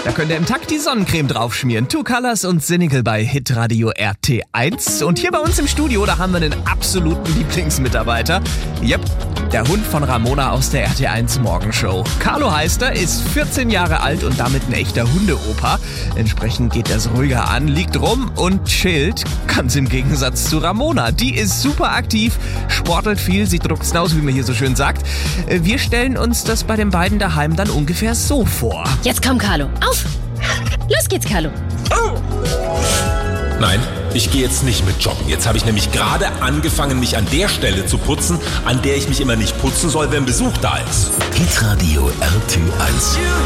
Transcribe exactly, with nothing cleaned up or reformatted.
Da könnt ihr im Takt die Sonnencreme draufschmieren. Two Colors und Cynical bei Hitradio R T eins. Und hier bei uns im Studio, da haben wir einen absoluten Lieblingsmitarbeiter. Yep, der Hund von Ramona aus der R T eins Morgenshow. Carlo heißt er, ist vierzehn Jahre alt und damit ein echter Hundeopa. Entsprechend geht er es ruhiger an, liegt rum und chillt. Ganz im Gegensatz zu Ramona. Die ist super aktiv, sportelt viel, sieht druckst aus, wie man hier so schön sagt. Wir stellen uns das bei den beiden daheim dann ungefähr so vor. Jetzt komm, Carlo, auf! Los geht's, Carlo. Nein, ich gehe jetzt nicht mit joggen. Jetzt habe ich nämlich gerade angefangen, mich an der Stelle zu putzen, an der ich mich immer nicht putzen soll, wenn Besuch da ist. Hitradio R T eins.